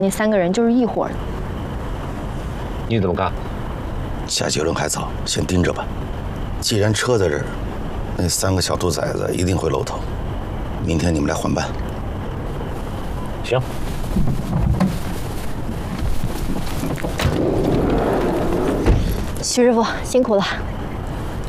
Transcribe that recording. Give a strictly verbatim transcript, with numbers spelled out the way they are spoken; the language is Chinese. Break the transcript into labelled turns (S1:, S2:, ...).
S1: 那三个人就是一伙的。
S2: 你怎么干？
S3: 下结论还早，先盯着吧。既然车在这儿，那三个小兔崽子一定会露头。明天你们来换班。
S2: 行。
S1: 徐师傅辛苦了，